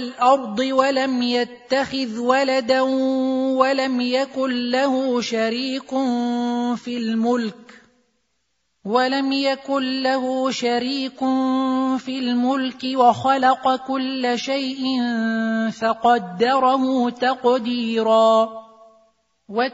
الأرض ولم يتخذ ولدا ولم يكن له شريك في الملك وخلق كل شيء فقدره تقديرا.